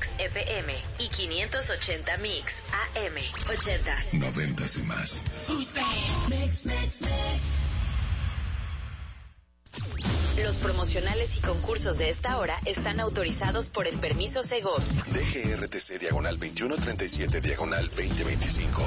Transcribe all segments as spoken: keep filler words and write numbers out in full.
Mix F M y quinientos ochenta Mix A M. Ochentas, noventas y más. Mix, mix, mix. Los promocionales y concursos de esta hora están autorizados por el permiso Segov. D G R T C diagonal veintiuno treinta y siete diagonal veinte veinticinco.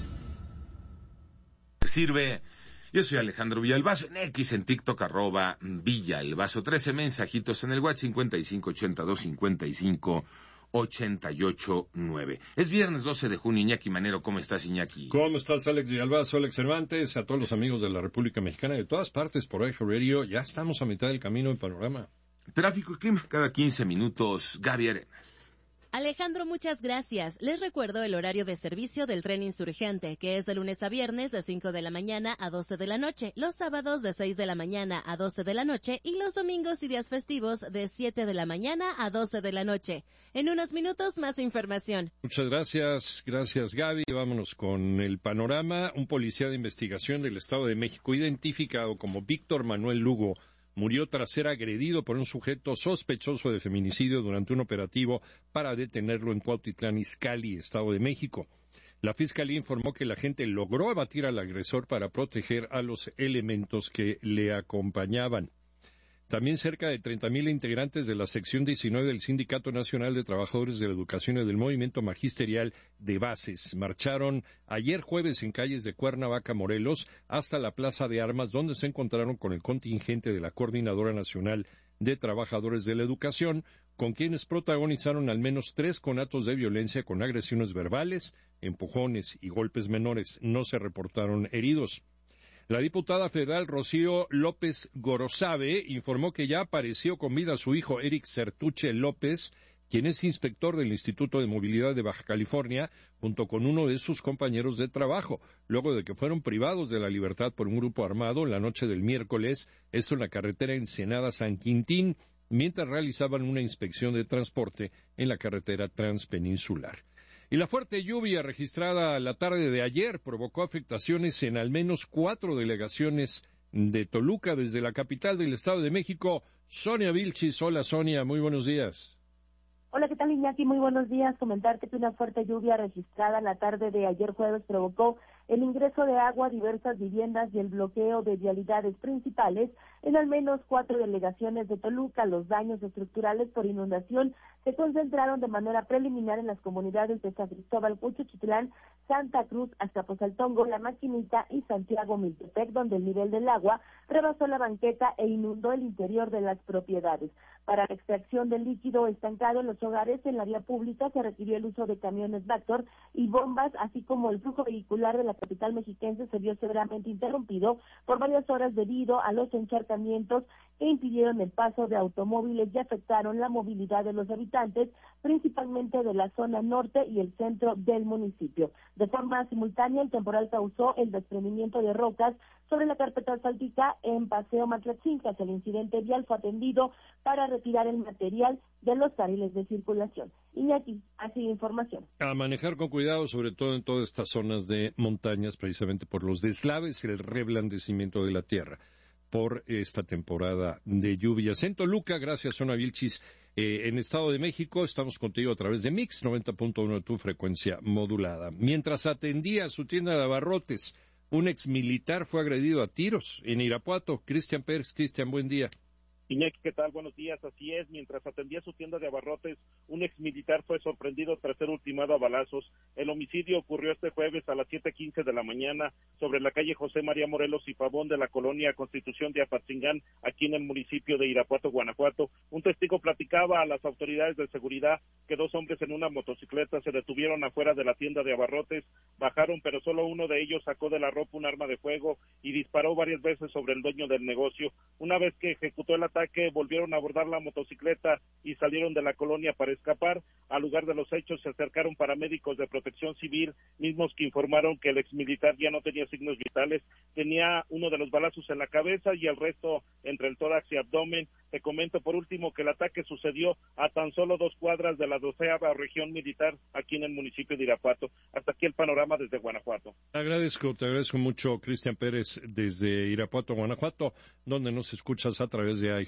Sirve. Yo soy Alejandro Villalbazo, en X, en TikTok, arroba Villalbazo. trece mensajitos en el WhatsApp, cincuenta y cinco ochenta y dos cincuenta y cinco ochenta y ocho nueve. Es viernes doce de junio, Iñaki Manero. ¿Cómo estás, Iñaki? ¿Cómo estás, Alex Villalbazo, Alex Cervantes? A todos los amigos de la República Mexicana, de todas partes, por Eje Radio. Ya estamos a mitad del camino del panorama. Tráfico y clima, cada quince minutos. Gaby Arenas. Alejandro, muchas gracias. Les recuerdo el horario de servicio del tren insurgente, que es de lunes a viernes de cinco de la mañana a doce de la noche, los sábados de seis de la mañana a doce de la noche y los domingos y días festivos de siete de la mañana a doce de la noche. En unos minutos, más información. Muchas gracias, gracias Gaby. Vámonos con el panorama. Un policía de investigación del Estado de México, identificado como Víctor Manuel Lugo, murió tras ser agredido por un sujeto sospechoso de feminicidio durante un operativo para detenerlo en Cuautitlán Izcalli, Estado de México. La Fiscalía informó que el agente logró abatir al agresor para proteger a los elementos que le acompañaban. También cerca de treinta mil integrantes de la sección diecinueve del Sindicato Nacional de Trabajadores de la Educación y del Movimiento Magisterial de Bases marcharon ayer jueves en calles de Cuernavaca, Morelos, hasta la Plaza de Armas, donde se encontraron con el contingente de la Coordinadora Nacional de Trabajadores de la Educación, con quienes protagonizaron al menos tres conatos de violencia con agresiones verbales, empujones y golpes menores. No se reportaron heridos. La diputada federal Rocío López Gorosabe informó que ya apareció con vida su hijo Eric Sertuche López, quien es inspector del Instituto de Movilidad de Baja California, junto con uno de sus compañeros de trabajo, luego de que fueron privados de la libertad por un grupo armado la noche del miércoles, esto en la carretera Ensenada-San Quintín, mientras realizaban una inspección de transporte en la carretera transpeninsular. Y la fuerte lluvia registrada la tarde de ayer provocó afectaciones en al menos cuatro delegaciones de Toluca desde la capital del Estado de México. Sonia Vilchis, hola Sonia, muy buenos días. Hola, ¿qué tal, Iñaki? Muy buenos días. Comentarte que una fuerte lluvia registrada la tarde de ayer jueves provocó el ingreso de agua a diversas viviendas y el bloqueo de vialidades principales en al menos cuatro delegaciones de Toluca. Los daños estructurales por inundación se concentraron de manera preliminar en las comunidades de San Cristóbal, Cuchichitlán, Santa Cruz, Azcapotzaltongo, La Maquinita y Santiago Miltepec, donde el nivel del agua rebasó la banqueta e inundó el interior de las propiedades. Para la extracción del líquido estancado en los hogares en la vía pública se requirió el uso de camiones Vactor y bombas, así como el flujo vehicular de la capital mexiquense se vio severamente interrumpido por varias horas debido a los encharcamientos que impidieron el paso de automóviles y afectaron la movilidad de los habitantes, principalmente de la zona norte y el centro del municipio. De forma simultánea, el temporal causó el desprendimiento de rocas sobre la carpeta asfáltica en Paseo Matlatzinca. El incidente vial fue atendido para retirar el material de los carriles de circulación. Iñaki, así información. A manejar con cuidado, sobre todo en todas estas zonas de montañas, precisamente por los deslaves y el reblandecimiento de la tierra por esta temporada de lluvias. En Toluca, gracias, Zona Vilchis. Eh, en Estado de México, estamos contigo a través de Mix noventa punto uno de tu frecuencia modulada. Mientras atendía su tienda de abarrotes, un exmilitar fue agredido a tiros en Irapuato. Cristian Pérez. Cristian, buen día. Iñaki, ¿qué tal? Buenos días. Así es, mientras atendía su tienda de abarrotes, un exmilitar fue sorprendido tras ser ultimado a balazos. El homicidio ocurrió este jueves a las siete quince de la mañana sobre la calle José María Morelos y Pavón de la colonia Constitución de Apatzingán, aquí en el municipio de Irapuato, Guanajuato. Un testigo platicaba a las autoridades de seguridad que dos hombres en una motocicleta se detuvieron afuera de la tienda de abarrotes, bajaron, pero solo uno de ellos sacó de la ropa un arma de fuego y disparó varias veces sobre el dueño del negocio. Una vez que ejecutó el ataque, que volvieron a abordar la motocicleta y salieron de la colonia para escapar. Al lugar de los hechos se acercaron paramédicos de Protección Civil, mismos que informaron que el exmilitar ya no tenía signos vitales, tenía uno de los balazos en la cabeza y el resto entre el tórax y abdomen. Te comento por último que el ataque sucedió a tan solo dos cuadras de la doceava región militar aquí en el municipio de Irapuato. Hasta aquí el panorama desde Guanajuato. Te agradezco, te agradezco mucho, Cristian Pérez, desde Irapuato, Guanajuato, donde nos escuchas a través de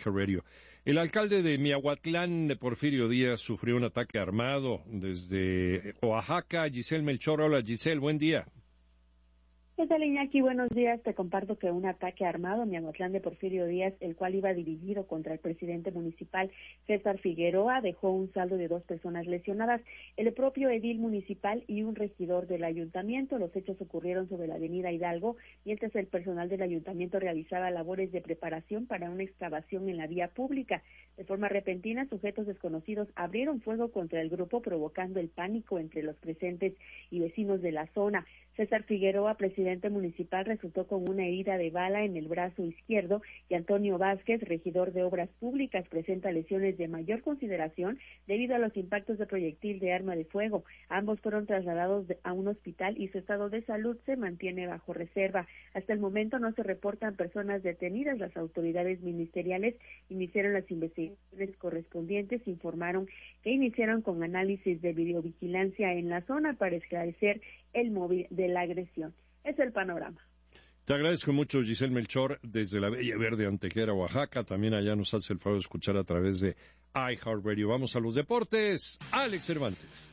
iHeartRadio. El alcalde de Miahuatlán, Porfirio Díaz, sufrió un ataque armado desde Oaxaca. Giselle Melchor, hola Giselle, buen día. ¿Qué tal, Iñaki? Buenos días. Te comparto que un ataque armado en Miahuatlán de Porfirio Díaz, el cual iba dirigido contra el presidente municipal César Figueroa, dejó un saldo de dos personas lesionadas, el propio edil municipal y un regidor del ayuntamiento. Los hechos ocurrieron sobre la avenida Hidalgo, mientras el personal del ayuntamiento realizaba labores de preparación para una excavación en la vía pública. De forma repentina, sujetos desconocidos abrieron fuego contra el grupo, provocando el pánico entre los presentes y vecinos de la zona. César Figueroa, presidente municipal, resultó con una herida de bala en el brazo izquierdo y Antonio Vázquez, regidor de Obras Públicas, presenta lesiones de mayor consideración debido a los impactos de proyectil de arma de fuego. Ambos fueron trasladados a un hospital y su estado de salud se mantiene bajo reserva. Hasta el momento no se reportan personas detenidas. Las autoridades ministeriales iniciaron las investigaciones correspondientes, informaron que iniciaron con análisis de videovigilancia en la zona para esclarecer el móvil de la agresión. Es el panorama. Te agradezco mucho, Giselle Melchor, desde la Bella Verde, Antequera, Oaxaca. También allá nos hace el favor de escuchar a través de iHeartRadio. Vamos a los deportes. Alex Cervantes.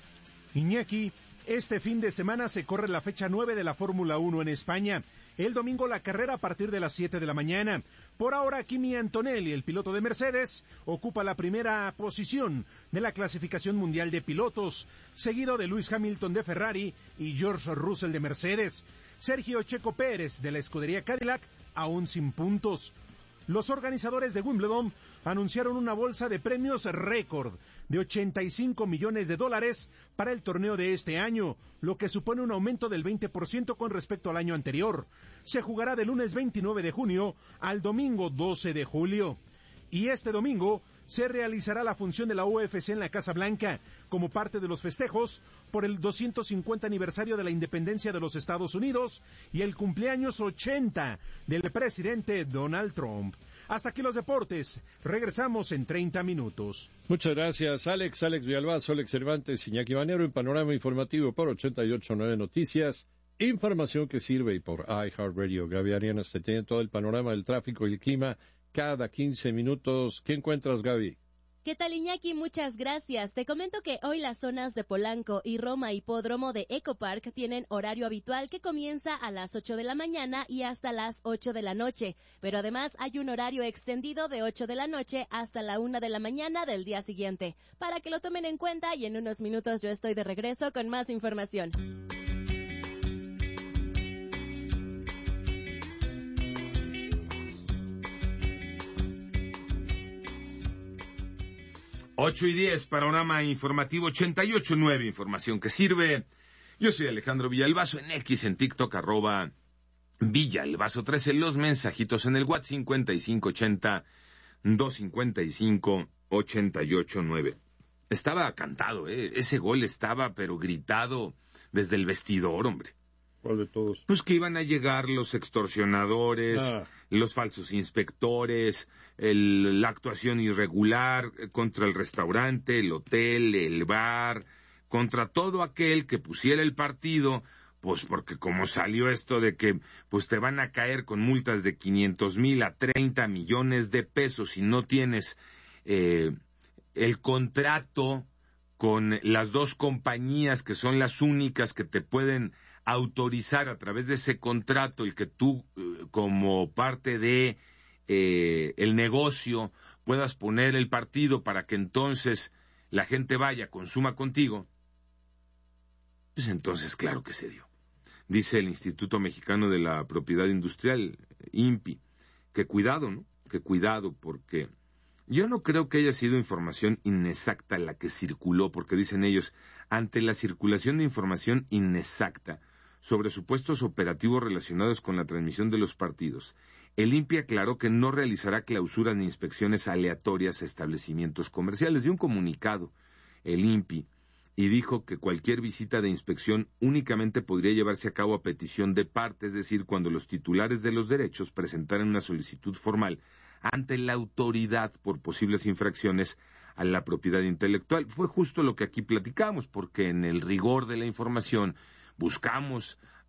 Iñaki, este fin de semana se corre la fecha nueve de la Fórmula uno en España. El domingo la carrera a partir de las siete de la mañana. Por ahora, Kimi Antonelli, el piloto de Mercedes, ocupa la primera posición de la clasificación mundial de pilotos, seguido de Lewis Hamilton de Ferrari y George Russell de Mercedes. Sergio Checo Pérez de la escudería Cadillac, aún sin puntos. Los organizadores de Wimbledon anunciaron una bolsa de premios récord de ochenta y cinco millones de dólares para el torneo de este año, lo que supone un aumento del veinte por ciento con respecto al año anterior. Se jugará del lunes veintinueve de junio al domingo doce de julio. Y este domingo se realizará la función de la U F C en la Casa Blanca, como parte de los festejos por el doscientos cincuenta aniversario de la independencia de los Estados Unidos y el cumpleaños ochenta del presidente Donald Trump. Hasta aquí los deportes. Regresamos en treinta minutos. Muchas gracias, Alex. Alex Villalbazo, Alex Cervantes, Iñaki Banero en Panorama Informativo por ochenta y ocho punto nueve Noticias. Información que sirve y por iHeartRadio. Gaby Arianas te tiene todo el panorama del tráfico y el clima cada quince minutos. ¿Qué encuentras, Gaby? ¿Qué tal, Iñaki? Muchas gracias. Te comento que hoy las zonas de Polanco y Roma Hipódromo de Ecopark tienen horario habitual que comienza a las ocho de la mañana y hasta las ocho de la noche. Pero además hay un horario extendido de ocho de la noche hasta la una de la mañana del día siguiente. Para que lo tomen en cuenta y en unos minutos yo estoy de regreso con más información. Ocho y diez, Panorama Informativo ochenta y ocho punto nueve, información que sirve. Yo soy Alejandro Villalbazo, en X, en TikTok, arroba Villalbazo trece, los mensajitos en el WhatsApp cincuenta y cinco ochenta, doscientos cincuenta y cinco, ochenta y ocho nueve. Estaba cantado, ¿eh? Ese gol estaba, pero gritado desde el vestidor, hombre. ¿Cuál de todos? Pues que iban a llegar los extorsionadores, ah. los falsos inspectores, el, la actuación irregular contra el restaurante, el hotel, el bar, contra todo aquel que pusiera el partido, pues porque como salió esto de que pues te van a caer con multas de quinientos mil a treinta millones de pesos si no tienes eh, el contrato con las dos compañías que son las únicas que te pueden autorizar a través de ese contrato el que tú, eh, como parte de eh, el negocio, puedas poner el partido para que entonces la gente vaya, consuma contigo, pues entonces claro que se dio. Dice el Instituto Mexicano de la Propiedad Industrial, I N P I, que cuidado, ¿no? Que cuidado, porque yo no creo que haya sido información inexacta la que circuló, porque dicen ellos, ante la circulación de información inexacta sobre supuestos operativos relacionados con la transmisión de los partidos, el I N P I aclaró que no realizará clausuras ni inspecciones aleatorias a establecimientos comerciales. Dio un comunicado el I N P I y dijo que cualquier visita de inspección únicamente podría llevarse a cabo a petición de parte, es decir, cuando los titulares de los derechos presentaran una solicitud formal ante la autoridad por posibles infracciones a la propiedad intelectual. Fue justo lo que aquí platicamos, porque en el rigor de la información buscamos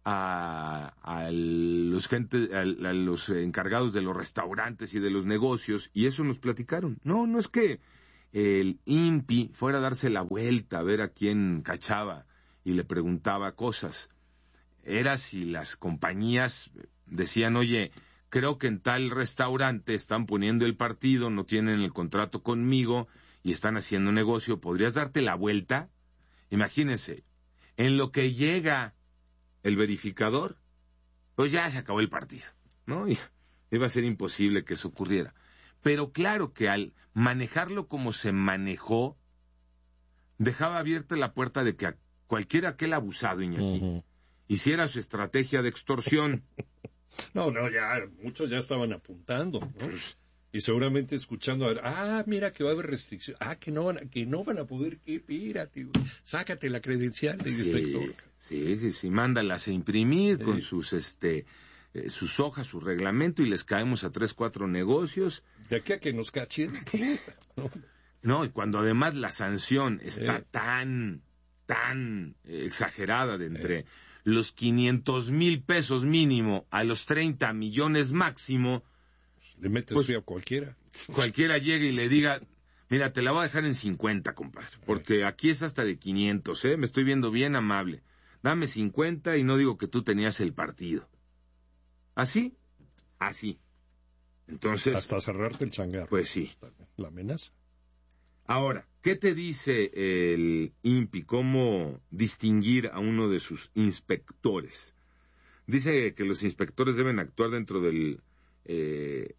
a, a los gente, a, a los encargados de los restaurantes y de los negocios, y eso nos platicaron. No, no es que el I N P I fuera a darse la vuelta a ver a quién cachaba y le preguntaba cosas. Era si las compañías decían, oye, creo que en tal restaurante están poniendo el partido, no tienen el contrato conmigo y están haciendo negocio, ¿podrías darte la vuelta? Imagínense, en lo que llega el verificador, pues ya se acabó el partido, ¿no? Y iba a ser imposible que eso ocurriera. Pero claro que al manejarlo como se manejó, dejaba abierta la puerta de que a cualquiera aquel abusado, Iñaki, uh-huh. hiciera su estrategia de extorsión. No, no, ya, muchos ya estaban apuntando, ¿no? Y seguramente escuchando, a ver, ah, mira que va a haber restricción, ah, que no van a, que no van a poder, que espérate, sácate la credencial de sí, inspector. Sí, sí, sí, mándalas a imprimir sí. con sus, este, eh, sus hojas, su reglamento, y les caemos a tres, cuatro negocios. De aquí a que nos cachen. ¿No? No, y cuando además la sanción está eh. tan, tan eh, exagerada de entre... Eh. los quinientos mil pesos mínimo a los treinta millones máximo, le metes pues, frío a cualquiera. Cualquiera llega y le diga, mira, te la voy a dejar en cincuenta, compadre, porque aquí es hasta de quinientos, ¿eh? Me estoy viendo bien amable. Dame cincuenta y no digo que tú tenías el partido. ¿Así? Así. Entonces... hasta cerrarte el changarro. Pues sí. La amenaza. Ahora, ¿qué te dice el I N P I? ¿Cómo distinguir a uno de sus inspectores? Dice que los inspectores deben actuar dentro del eh,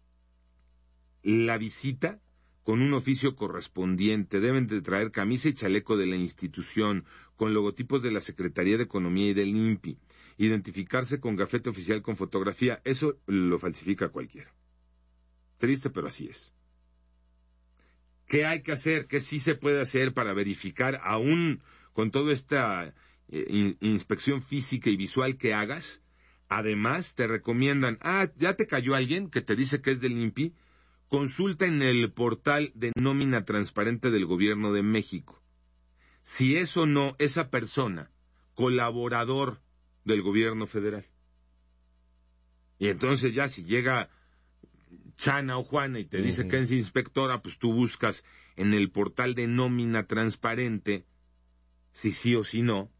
la visita con un oficio correspondiente. Deben de traer camisa y chaleco de la institución con logotipos de la Secretaría de Economía y del I N P I. Identificarse con gafete oficial con fotografía. Eso lo falsifica cualquiera. Triste, pero así es. ¿Qué hay que hacer? ¿Qué sí se puede hacer para verificar, aún con toda esta eh, in, inspección física y visual que hagas? Además, te recomiendan, ah, ya te cayó alguien que te dice que es del I N P I, consulta en el portal de nómina transparente del Gobierno de México. Si es o no esa persona colaborador del Gobierno Federal. Y entonces ya si llega Chana o Juana y te uh-huh. dice que es inspectora, pues tú buscas en el portal de nómina transparente si sí o si no.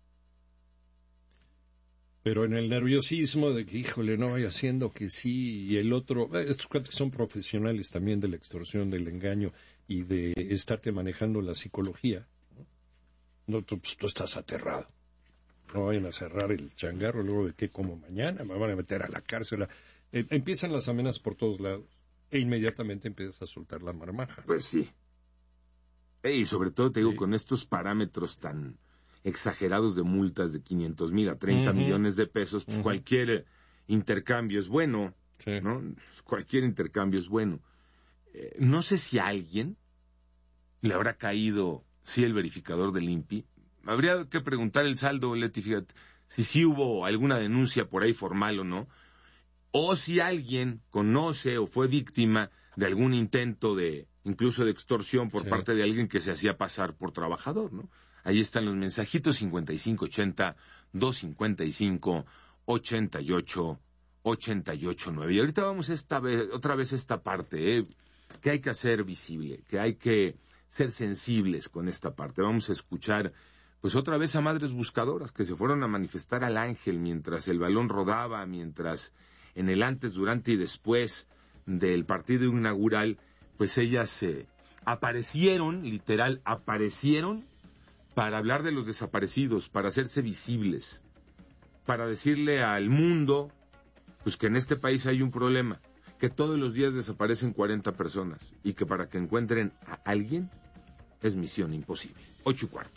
Pero en el nerviosismo de que, híjole, no vaya haciendo que sí, y el otro, estos cuates son profesionales también de la extorsión, del engaño y de estarte manejando la psicología. No, tú, pues, tú estás aterrado. No vayan a cerrar el changarro luego de que como mañana me van a meter a la cárcel. Eh, empiezan las amenazas por todos lados e inmediatamente empiezas a soltar la marmaja. Pues sí. Y sobre todo, te digo, sí. con estos parámetros tan exagerados de multas de quinientos mil a treinta uh-huh. millones de pesos, pues uh-huh. cualquier intercambio es bueno, sí. ¿no? Cualquier intercambio es bueno. Eh, no sé si a alguien le habrá caído, sí, el verificador del I N P I. Habría que preguntar el saldo, Leti, fíjate, si sí hubo alguna denuncia por ahí formal o no, o si alguien conoce o fue víctima de algún intento de, incluso de extorsión por sí. parte de alguien que se hacía pasar por trabajador, ¿no? Ahí están los mensajitos, cincuenta y cinco ochenta, doscientos cincuenta y cinco, ochenta y ocho, ochenta y ocho nueve. Y ahorita vamos esta vez, otra vez esta parte, ¿eh? Que hay que hacer visible, que hay que ser sensibles con esta parte. Vamos a escuchar, pues otra vez a madres buscadoras que se fueron a manifestar al Ángel mientras el balón rodaba, mientras en el antes, durante y después del partido inaugural, pues ellas eh, aparecieron, literal, aparecieron para hablar de los desaparecidos, para hacerse visibles, para decirle al mundo, pues que en este país hay un problema, que todos los días desaparecen cuarenta personas y que para que encuentren a alguien es misión imposible. Ocho y cuarto.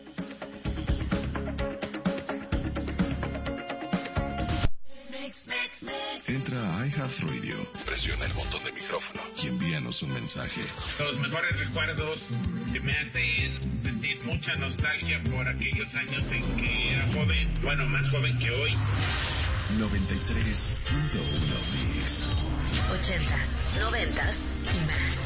Entra a iHeartRadio, presiona el botón de micrófono y envíanos un mensaje. Los mejores recuerdos que me hacen sentir mucha nostalgia por aquellos años en que era joven, bueno, más joven que hoy. noventa y tres punto uno Mix. Ochentas, noventas y más.